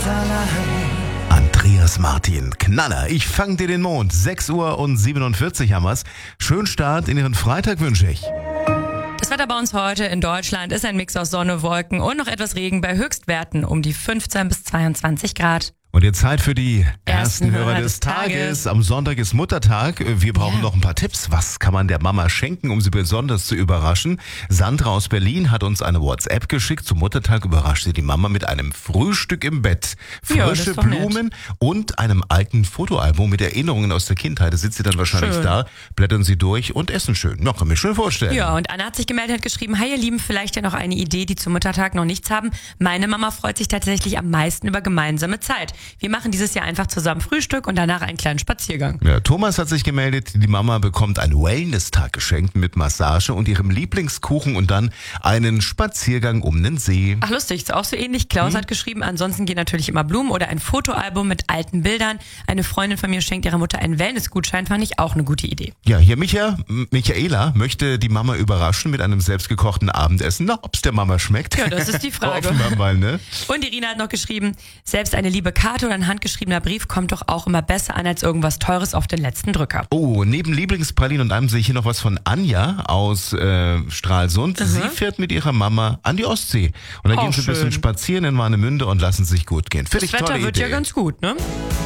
Andreas Martin, Knaller, ich fang dir den Mond. 6:47 haben wir's. Schönen Start in Ihren Freitag wünsche ich. Das Wetter bei uns heute in Deutschland ist ein Mix aus Sonne, Wolken und noch etwas Regen bei Höchstwerten um die 15 bis 22 Grad. Und jetzt Zeit für die ersten Hörer des Tages. Am Sonntag ist Muttertag. Wir brauchen noch ein paar Tipps. Was kann man der Mama schenken, um sie besonders zu überraschen? Sandra aus Berlin hat uns eine WhatsApp geschickt. Zum Muttertag überrascht sie die Mama mit einem Frühstück im Bett. Frische Blumen und einem alten Fotoalbum mit Erinnerungen aus der Kindheit. Da sitzt sie dann wahrscheinlich da, blättern sie durch und essen schön. Ja, kann mir schön vorstellen. Ja, und Anna hat sich gemeldet, hat geschrieben, hi ihr Lieben, vielleicht ja noch eine Idee, die zum Muttertag noch nichts haben. Meine Mama freut sich tatsächlich am meisten über gemeinsame Zeit. Wir machen dieses Jahr einfach zusammen Frühstück und danach einen kleinen Spaziergang. Ja, Thomas hat sich gemeldet, die Mama bekommt einen Wellness-Tag geschenkt mit Massage und ihrem Lieblingskuchen und dann einen Spaziergang um den See. Ach lustig, ist auch so ähnlich. Klaus hat geschrieben, ansonsten gehen natürlich immer Blumen oder ein Fotoalbum mit alten Bildern. Eine Freundin von mir schenkt ihrer Mutter einen Wellness-Gutschein, fand ich auch eine gute Idee. Ja, hier Michaela möchte die Mama überraschen mit einem selbstgekochten Abendessen. Na, ob's der Mama schmeckt? Ja, das ist die Frage. Offenbar mal, ne? Und Irina hat noch geschrieben, selbst eine liebe Karte oder ein handgeschriebener Brief kommt doch auch immer besser an als irgendwas Teures auf den letzten Drücker. Oh, neben Lieblingspralinen und allem sehe ich hier noch was von Anja aus Stralsund. Sie fährt mit ihrer Mama an die Ostsee. Und dann gehen sie ein bisschen spazieren in Warnemünde und lassen sich gut gehen. Das Wetter wird ja ganz gut, ne?